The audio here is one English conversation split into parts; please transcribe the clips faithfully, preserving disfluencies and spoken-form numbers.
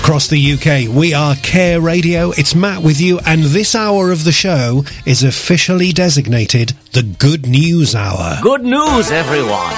across the U K. We are Care Radio. It's Matt with you, and this hour of the show is officially designated the Good News Hour. Good news, everyone.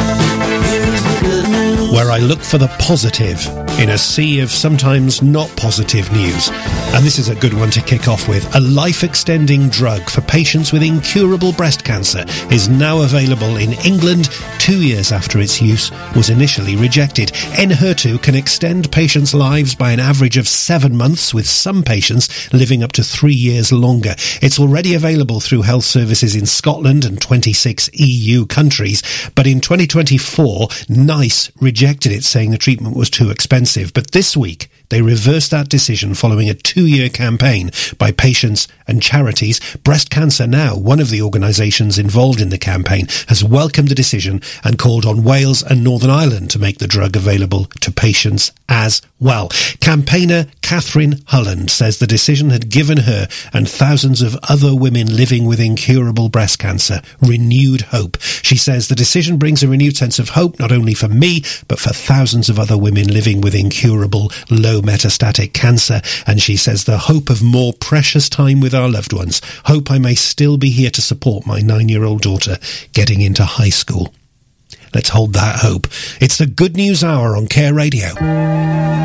Where I look for the positive in a sea of sometimes not positive news. And this is a good one to kick off with. A life-extending drug for patients with incurable breast cancer is now available in England two years after its use was initially rejected. Enhertu can extend patients' lives by an average of seven months, with some patients living up to three years longer. It's already available through health services in Scotland and twenty-six E U countries, but in twenty twenty-four, NICE rejected it, saying the treatment was too expensive. But this week, they reversed that decision following a two-year campaign by patients and charities. Breast Cancer Now, one of the organisations involved in the campaign, has welcomed the decision and called on Wales and Northern Ireland to make the drug available to patients as well. Campaigner Catherine Hulland says the decision had given her and thousands of other women living with incurable breast cancer renewed hope. She says the decision brings a renewed sense of hope not only for me, but for thousands of other women living with incurable low metastatic cancer. And she says the hope of more precious time with our loved ones. Hope I may still be here to support my nine-year-old daughter getting into high school. Let's hold that hope. It's the Good News Hour on Care Radio.